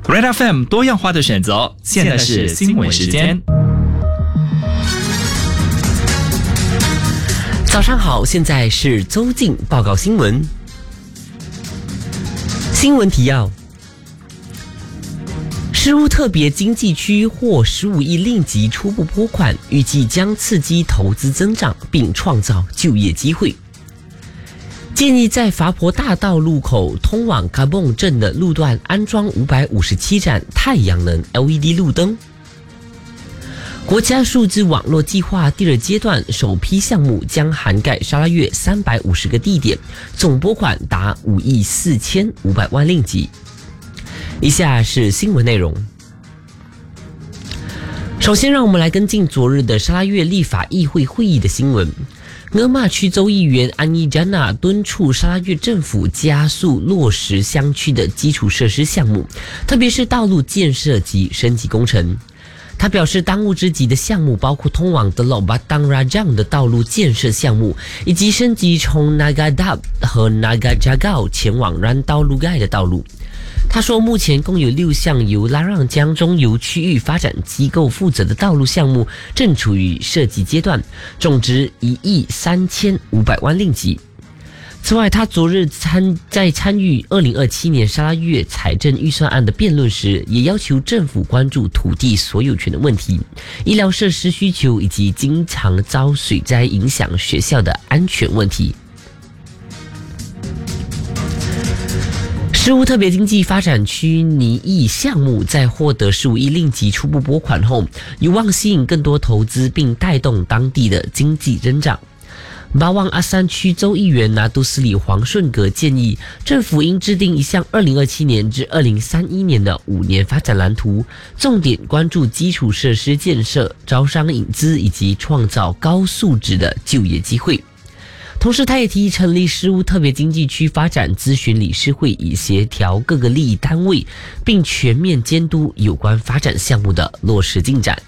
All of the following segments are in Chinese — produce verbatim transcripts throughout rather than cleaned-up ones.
Red F M 多样化的选择，现在是新闻时间。 早上好，现在是周静报告新闻。新闻提要：石屋特别经济区获十五亿令吉初步拨款，预计将刺激投资增长，并创造就业机会。建议在法婆大道路口通往嘎蹦镇的路段安装五百五十七盏太阳能 L E D 路灯。国家数字网络计划第二阶段首批项目将涵盖沙拉越三百五十个地点，总拨款达五亿四千五百万令吉。以下是新闻内容。首先，让我们来跟进昨日的沙拉越立法议会会议的新闻。额玛区州议员安伊詹娜敦促沙拉越政府加速落实乡区的基础设施项目，特别是道路建设及升级工程。他表示，当务之急的项目包括通往德鲁巴当拉江的道路建设项目，以及升级从 Nagadab 和 Nagajagao 前往 Randalugai 的道路。他说，目前共有六项由拉让江中游区域发展机构负责的道路项目正处于设计阶段，总值一亿三千五百万令吉。此外，他昨日参在参与二零二七年沙拉越财政预算案的辩论时，也要求政府关注土地所有权的问题、医疗设施需求以及经常遭水灾影响学校的安全问题。石屋特别经济发展区拟议项目在获得十五亿令吉初步拨款后，有望吸引更多投资并带动当地的经济增长。巴旺阿山区州议员拿督斯里黄顺格建议，政府应制定一项二零二七年至二零三一年的五年发展蓝图，重点关注基础设施建设、招商引资以及创造高素质的就业机会。同时，他也提议成立石屋特别经济区发展咨询理事会，以协调各个利益单位，并全面监督有关发展项目的落实进展。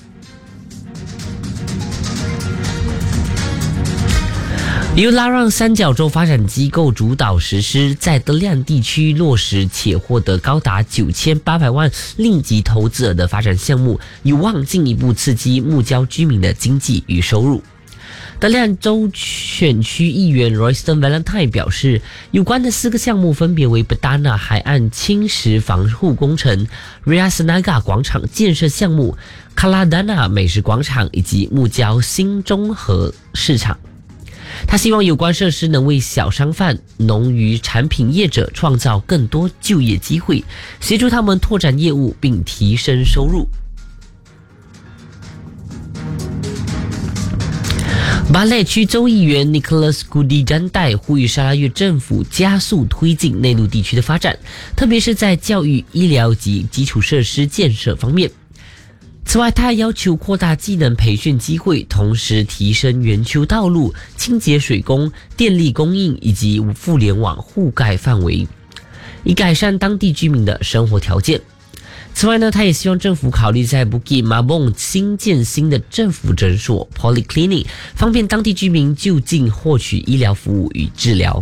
由拉让三角洲发展机构主导实施，在德亮地区落实且获得高达九千八百万令吉投资额的发展项目，有望进一步刺激木礁居民的经济与收入。德亮州选区议员 Royston Valentine 表示，有关的四个项目分别为 Badana 海岸侵蚀防护工程、Riasnaga 广场建设项目、Kaladana 美食广场以及木礁新中和市场。他希望有关设施能为小商贩、农渔产品业者创造更多就业机会，协助他们拓展业务并提升收入。巴勒区州议员 Nicholas Gudi 詹代呼吁沙拉越政府加速推进内陆地区的发展，特别是在教育、医疗及基础设施建设方面。此外，他还要求扩大技能培训机会，同时提升圆丘道路、清洁水工、电力供应以及互联网覆盖范围，以改善当地居民的生活条件。此外呢，他也希望政府考虑在 Bukit Mabong 新建新的政府诊所 Polyclinic， 方便当地居民就近获取医疗服务与治疗。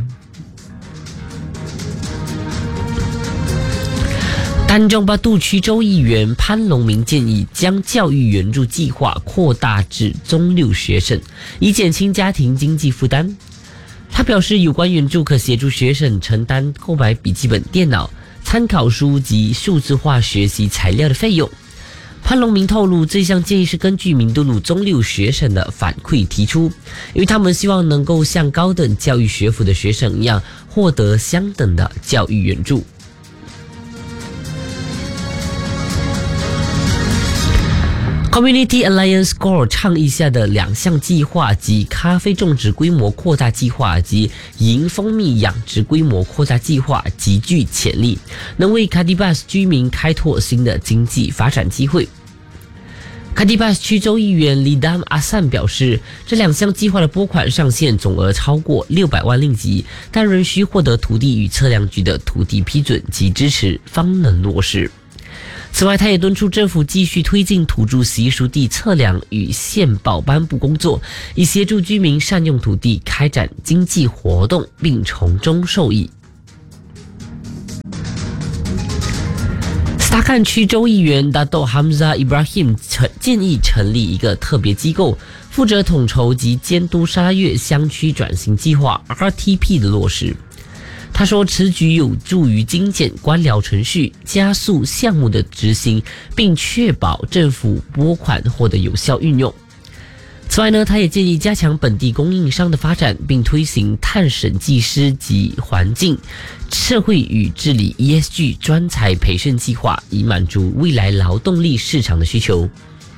丹中巴杜区州议员潘龙明建议将教育援助计划扩大至中六学生，以减轻家庭经济负担。他表示，有关援助可协助学生承担购买笔记本电脑、参考书及数字化学习材料的费用。潘龙明透露，这项建议是根据明都鲁中六学生的反馈提出，因为他们希望能够像高等教育学府的学生一样获得相等的教育援助。Community Alliance Core 倡议下的两项计划及咖啡种植规模扩大计划及银蜂蜜养殖规模扩大计划极具潜力，能为卡迪巴斯居民开拓新的经济发展机会。卡迪巴斯区州议员里丹阿散表示，这两项计划的拨款上限总额超过六百万令吉，但仍需获得土地与测量局的土地批准及支持方能落实。此外，他也敦促政府继续推进土著习俗地测量与宪报颁布工作，以协助居民善用土地开展经济活动并从中受益。 大干区州议员 Dato' Hamzah Ibrahim 建议成立一个特别机构，负责统筹及监督沙拉越乡区转型计划 R T P 的落实。他说，此举有助于精简官僚程序，加速项目的执行，并确保政府拨款获得有效运用。此外呢，他也建议加强本地供应商的发展，并推行碳审计师及环境、社会与治理 E S G 专才培训计划，以满足未来劳动力市场的需求。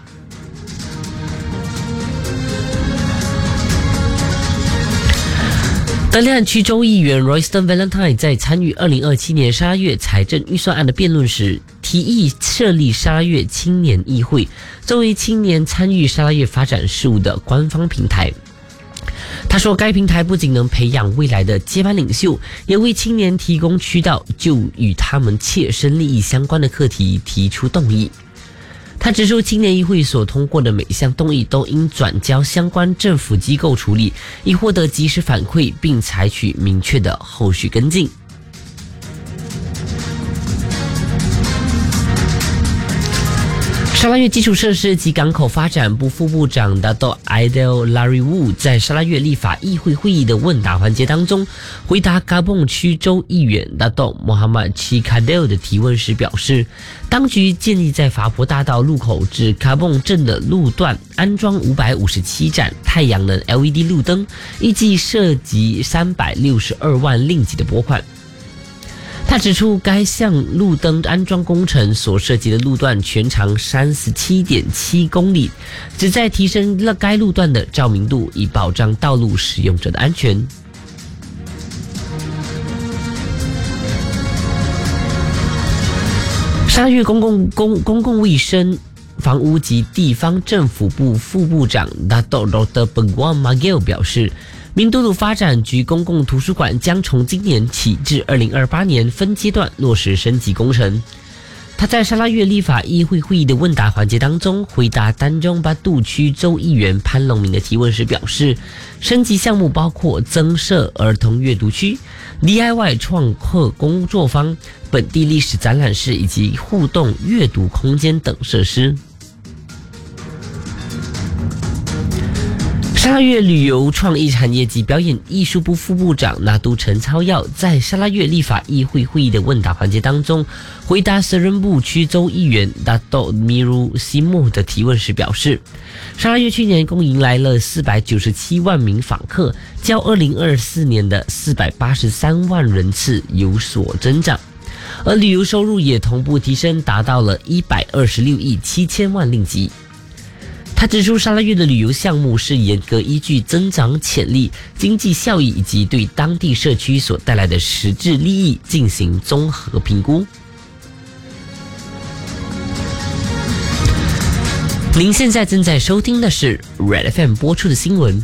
德里安区州议员 Royston Valentine 在参与二零二七年沙拉越财政预算案的辩论时，提议设立沙拉越青年议会，作为青年参与沙拉越发展事务的官方平台。他说，该平台不仅能培养未来的接班领袖，也为青年提供渠道，就与他们切身利益相关的课题提出动议。他指出，青年议会所通过的每项动议都应转交相关政府机构处理，以获得及时反馈，并采取明确的后续跟进。沙拉越基础设施及港口发展部副部长 Dato' Aidil Larry Wu 在沙拉越立法议会会议的问答环节当中，回答嘎蹦区州议员 Dato' Mohammad Chikadil 的提问时表示，当局建议在法婆大道路口至嘎蹦镇的路段安装五百五十七盏太阳能 L E D 路灯，预计涉及三百六十二万令吉的拨款。他指出，该项路灯安装工程所涉及的路段全长 三十七点七公里，旨在提升了该路段的照明度，以保障道路使用者的安全。沙拉越公共公公共卫生、房屋及地方政府部副部长 Dato' Doktor Peguam Magil 表示，明都鲁发展局公共图书馆将从今年起至二零二八年分阶段落实升级工程。他在沙拉越立法议会会议的问答环节当中，回答丹中巴杜区州议员潘龙明的提问时表示，升级项目包括增设儿童阅读区、D I Y 创客工作坊、本地历史展览室以及互动阅读空间等设施。沙拉越旅游创意产业及表演艺术部副部长拿督陈超耀在沙拉越立法议会会议的问答环节当中，回答舍人部区州议员 Dato' Miru Simu 的提问时表示，沙拉越去年共迎来了四百九十七万名访客，较二零二四年的四百八十三万人次有所增长，而旅游收入也同步提升，达到了一百二十六亿七千万令吉。他指出，沙拉越的旅游项目是严格依据增长潜力、经济效益以及对当地社区所带来的实质利益进行综合评估。您现在正在收听的是 Red F M 播出的新闻。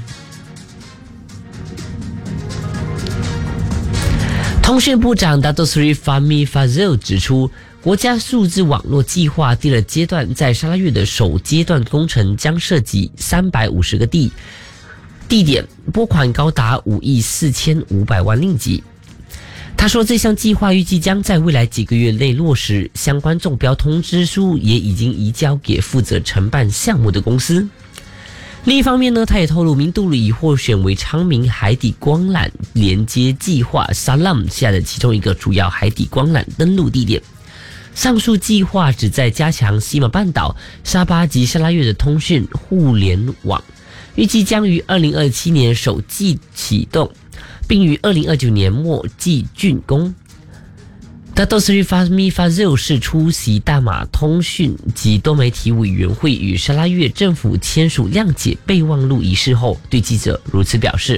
通讯部长 Dato' Sri Fahmi Fadzil 指出，国家数字网络计划第二阶段在沙拉越的首阶段工程将涉及三百五十个地地点，拨款高达五亿四千五百万令吉。他说，这项计划预计将在未来几个月内落实，相关中标通知书也已经移交给负责承办项目的公司。另一方面呢，他也透露，明都鲁已获选为昌明海底光缆连接计划 Salam 下的其中一个主要海底光缆登陆地点。上述计划旨在加强西马半岛、沙巴及沙拉越的通讯互联网，预计将于二零二七年首季启动，并于二零二九年末季竣工。Dato' Sri Fahmi Fadzil 是出席大马通讯及多媒体委员会与沙拉越政府签署谅解备忘录仪式后，对记者如此表示。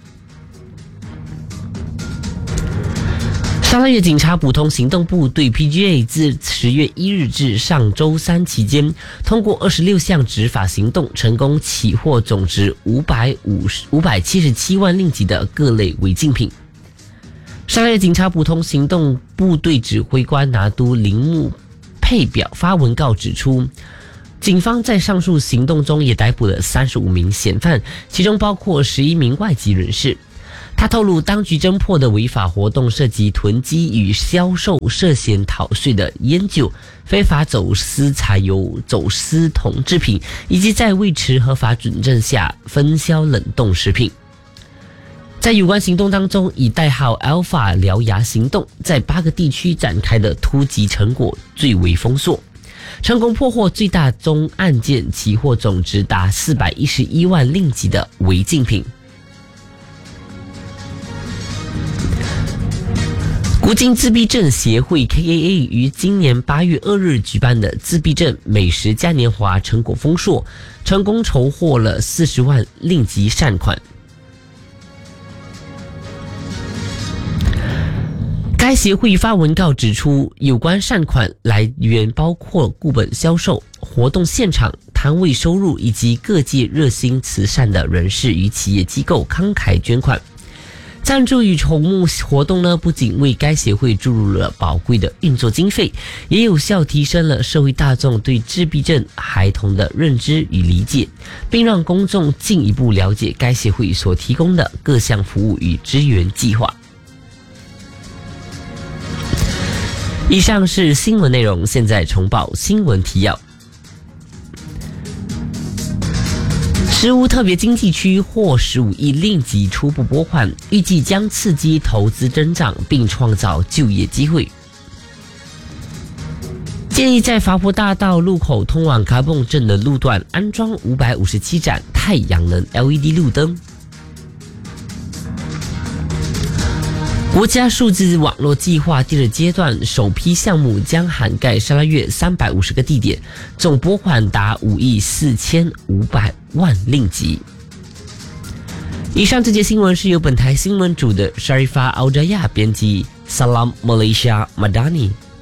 沙拉越警察普通行动部对 P G A 自十月一日至上周三期间，通过二十六项执法行动，成功起获总值五百七十七万令吉的各类违禁品。沙拉越警察普通行动部队指挥官拿督铃木佩表发文告指出，警方在上述行动中也逮捕了三十五名嫌犯，其中包括十一名外籍人士。 他透露，当局侦破的违法活动涉及囤积与销售涉嫌逃税的烟酒、非法走私柴油、走私铜制品，以及在未持合法准证下分销冷冻食品。在有关行动当中，以代号 Alpha 獠牙行动在八个地区展开的突击成果最为丰硕，成功破获最大宗案件，起获总值达四百一十一万令吉的违禁品。古今自闭症协会 K A A 于今年八月二日举办的自闭症美食嘉年华成果丰硕，成功筹获了四十万令吉善款。该协会发文告指出，有关善款来源包括固本销售、活动现场、摊位收入以及各界热心慈善的人士与企业机构慷慨捐款。赞助与筹募活动呢，不仅为该协会注入了宝贵的运作经费，也有效提升了社会大众对自闭症孩童的认知与理解，并让公众进一步了解该协会所提供的各项服务与支援计划。以上是新闻内容，现在重报新闻提要。石屋特别经济区获十五亿令吉初步拨款，预计将刺激投资增长并创造就业机会。建议在法坡大道路口通往卡蹦镇的路段安装五百五十七盏太阳能 L E D 路灯。国家数字网络计划第二阶段首批项目将涵盖沙拉越三百五十个地点，总拨款达五亿四千五百万令吉。以上这节新闻是由本台新闻组的 Sharifah Aljaya 编辑 Salam Malaysia Madani。